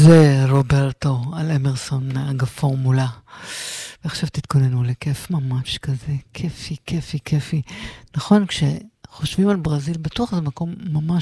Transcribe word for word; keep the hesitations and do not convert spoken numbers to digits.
זה רוברטו על אמרסון, נהג הפורמולה. ועכשיו תתכוננו לכיף ממש כזה, כיפי, כיפי, כיפי. נכון, כשחושבים על ברזיל, בטוח זה מקום ממש